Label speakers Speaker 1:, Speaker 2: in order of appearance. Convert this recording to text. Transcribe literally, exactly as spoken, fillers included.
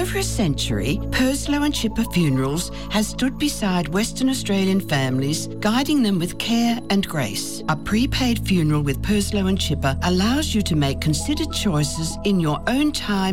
Speaker 1: over a century, Purslow and Chipper Funerals has stood beside Western Australian families, guiding them with care and grace. A prepaid funeral with Purslow and Chipper allows you to make considered choices in your own time